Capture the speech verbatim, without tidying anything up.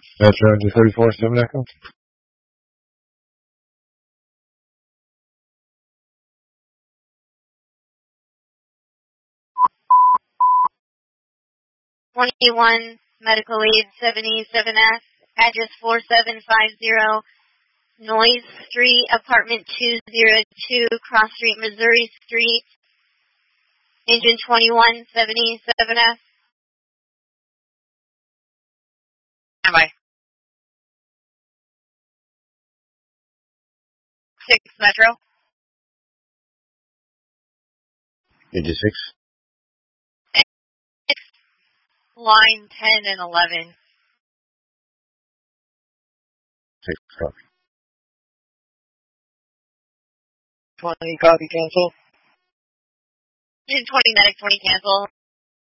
That's round to thirty-four, seven Echo. twenty-one, medical aid seventy-seven F, address four seven five zero, Noise Street, apartment two oh two, Cross Street, Missouri Street, engine twenty-one seventy-seven F. Bye. six Metro. eighty-six. Line ten and eleven. six copy. twenty, copy, cancel. Engine twenty, medic twenty, cancel.